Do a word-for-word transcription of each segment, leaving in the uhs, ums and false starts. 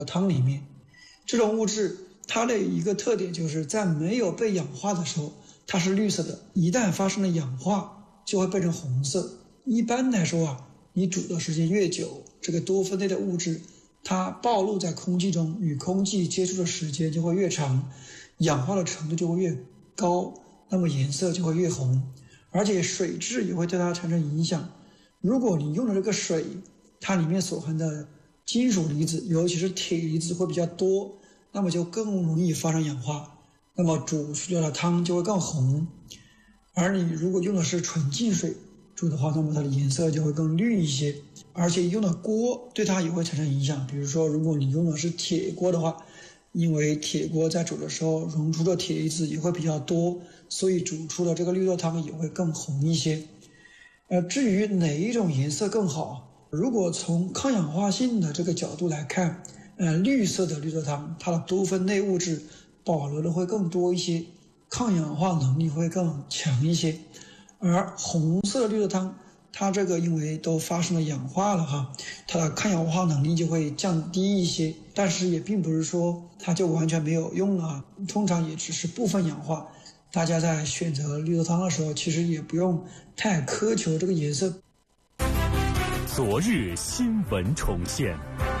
汤里面。这种物质它的一个特点就是在没有被氧化的时候它是绿色的，一旦发生了氧化就会变成红色。一般来说啊，你煮的时间越久，这个多酚类的物质它暴露在空气中，与空气接触的时间就会越长，氧化的程度就会越高，那么颜色就会越红，而且水质也会对它产生影响。如果你用的这个水，它里面所含的金属离子，尤其是铁离子会比较多，那么就更容易发生氧化，那么煮出来的汤就会更红。而你如果用的是纯净水煮的话，那么它的颜色就会更绿一些，而且用的锅对它也会产生影响。比如说如果你用的是铁锅的话，因为铁锅在煮的时候溶出的铁离子也会比较多，所以煮出的这个绿豆汤也会更红一些。呃，至于哪一种颜色更好，如果从抗氧化性的这个角度来看，呃，绿色的绿豆汤它的多酚类物质保留的会更多一些，抗氧化能力会更强一些。而红色的绿豆汤它这个因为都发生了氧化了哈，它的抗氧化能力就会降低一些，但是也并不是说它就完全没有用了，通常也只是部分氧化。大家在选择绿豆汤的时候，其实也不用太苛求这个颜色。 昨日新闻重现。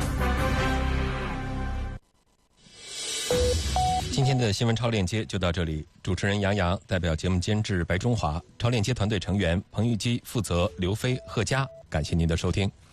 今天的新闻超链接就到这里，主持人杨洋代表节目监制白中华，超链接团队成员彭玉基负责刘飞、贺佳，感谢您的收听。